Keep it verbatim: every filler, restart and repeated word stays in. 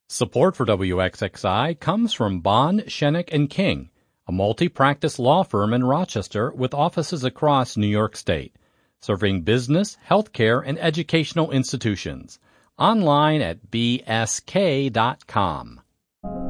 Support for W X X I comes from Bond, Shenik and King, a multi-practice law firm in Rochester with offices across New York State, serving business, healthcare, and educational institutions. Online at b s k dot com.